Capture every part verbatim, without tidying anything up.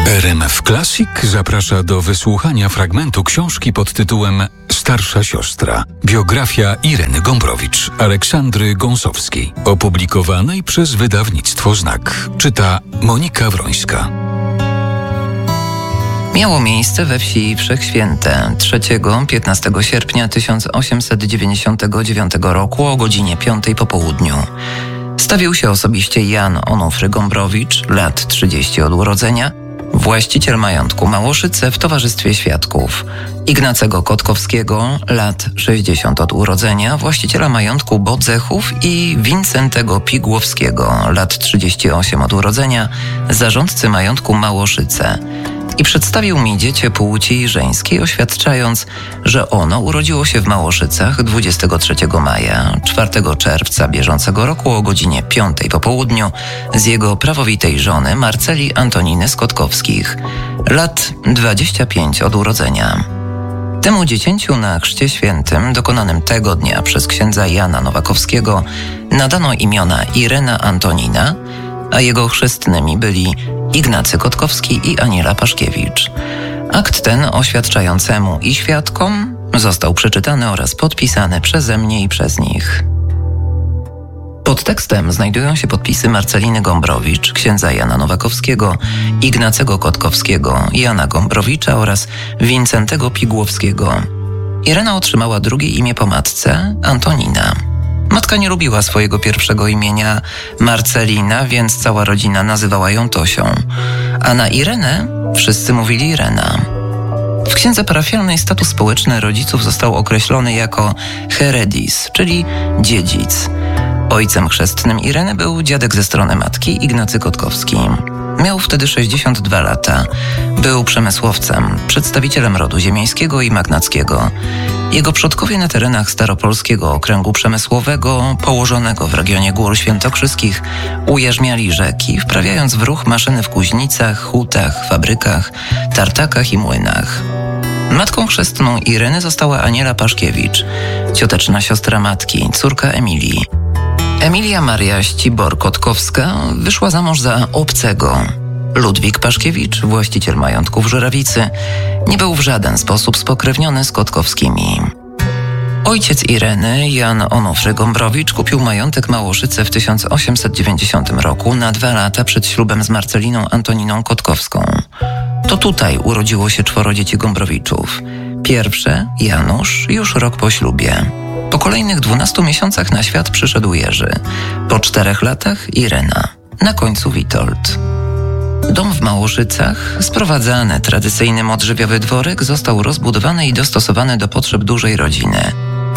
R M F Classic zaprasza do wysłuchania fragmentu książki pod tytułem Starsza siostra. Biografia Ireny Gombrowicz, Aleksandry Gąsowskiej, opublikowanej przez wydawnictwo Znak. Czyta Monika Wrońska. Miało miejsce we wsi Wszechświęte trzeciego do piętnastego sierpnia tysiąc osiemset dziewięćdziesiątego dziewiątego roku o godzinie piątej po południu. Stawił się osobiście Jan Onufry Gombrowicz, lat trzydzieści od urodzenia, właściciel majątku Małoszyce w towarzystwie świadków, Ignacego Kotkowskiego, lat sześćdziesiąt od urodzenia, właściciela majątku Bodzechów i Wincentego Pigłowskiego, lat trzydzieści osiem od urodzenia, zarządcy majątku Małoszyce. I przedstawił mi dziecię płci żeńskiej, oświadczając, że ono urodziło się w Małoszycach dwudziestego trzeciego maja, czwartego czerwca bieżącego roku o godzinie piątej po południu z jego prawowitej żony Marceli Antoniny z Kotkowskich, lat dwadzieścia pięć od urodzenia. Temu dziecięciu na chrzcie świętym, dokonanym tego dnia przez księdza Jana Nowakowskiego, nadano imiona Irena Antonina, a jego chrzestnymi byli Ignacy Kotkowski i Aniela Paszkiewicz. Akt ten oświadczającemu i świadkom został przeczytany oraz podpisany przeze mnie i przez nich. Pod tekstem znajdują się podpisy Marceliny Gombrowicz, księdza Jana Nowakowskiego, Ignacego Kotkowskiego, Jana Gombrowicza oraz Wincentego Pigłowskiego. Irena otrzymała drugie imię po matce, Antonina. Matka nie lubiła swojego pierwszego imienia Marcelina, więc cała rodzina nazywała ją Tosią. A na Irenę wszyscy mówili Irena. W księdze parafialnej status społeczny rodziców został określony jako heredis, czyli dziedzic. Ojcem chrzestnym Ireny był dziadek ze strony matki, Ignacy Kotkowski. Miał wtedy sześćdziesiąt dwa lata. Był przemysłowcem, przedstawicielem rodu ziemiańskiego i magnackiego. Jego przodkowie na terenach staropolskiego okręgu przemysłowego, położonego w regionie Gór Świętokrzyskich, ujarzmiali rzeki, wprawiając w ruch maszyny w kuźnicach, hutach, fabrykach, tartakach i młynach. Matką chrzestną Ireny została Aniela Paszkiewicz, cioteczna siostra matki, córka Emilii. Emilia Maria Ścibor-Kotkowska wyszła za mąż za obcego. Ludwik Paszkiewicz, właściciel majątku w Żurawicy, nie był w żaden sposób spokrewniony z Kotkowskimi. Ojciec Ireny, Jan Onufry Gombrowicz, kupił majątek Małoszyce w tysiąc osiemset dziewięćdziesiątym roku na dwa lata przed ślubem z Marceliną Antoniną Kotkowską. To tutaj urodziło się czworo dzieci Gombrowiczów. Pierwsze, Janusz, już rok po ślubie. Po kolejnych dwunastu miesiącach na świat przyszedł Jerzy. Po czterech latach Irena. Na końcu Witold. Dom w Małoszycach, sprowadzany tradycyjny modrzewiowy dworek, został rozbudowany i dostosowany do potrzeb dużej rodziny.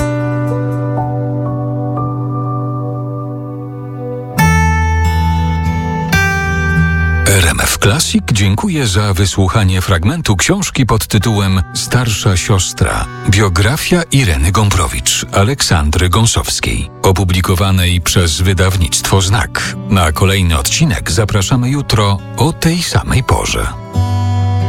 R M F Classic dziękuję za wysłuchanie fragmentu książki pod tytułem Starsza siostra. Biografia Ireny Gombrowicz, Aleksandry Gąsowskiej, opublikowanej przez wydawnictwo Znak. Na kolejny odcinek zapraszamy jutro o tej samej porze.